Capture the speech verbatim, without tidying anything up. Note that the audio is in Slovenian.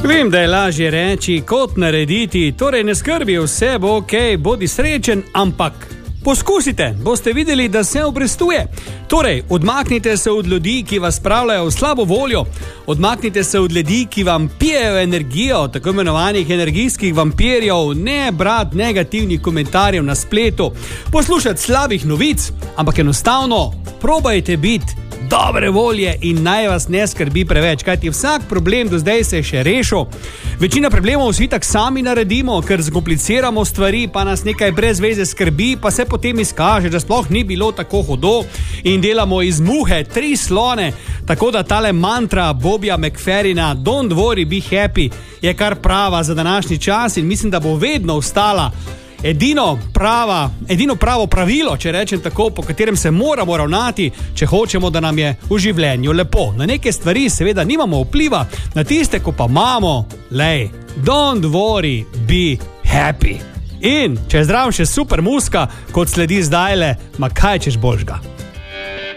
Vem, da je lažje reči, kot narediti, torej ne skrbi, vse bo ok, bodi srečen, ampak poskusite, boste videli, da se obrestuje. Torej, odmaknite se od ljudi, ki vas spravljajo v slabo voljo, odmaknite se od ljudi, ki vam pijejo energijo, tako imenovanih energijskih vampirjev, ne brati negativnih komentarjev na spletu, poslušati slabih novic, ampak enostavno probajte biti dobre volje in naj vas ne skrbi preveč, kajti vsak problem do zdaj se je še rešil. Večina problemov vsi tak sami naredimo, ker zakompliciramo stvari, pa nas nekaj brez veze skrbi, pa se potem izkaže, da sploh ni bilo tako hudo in delamo iz muhe tri slone, tako da tale mantra Bobija McFerrina Don't worry, be happy je kar prava za današnji čas in mislim, da bo vedno ostala Edino, prava, edino pravo pravilo, če rečem tako, po katerem se moramo ravnati, če hočemo, da nam je v življenju lepo. Na neke stvari seveda nimamo vpliva, na tiste, ko pa imamo, lej, don't worry, be happy. In če je zdrav še super muska, kot sledi zdajle, ma kaj češ božga.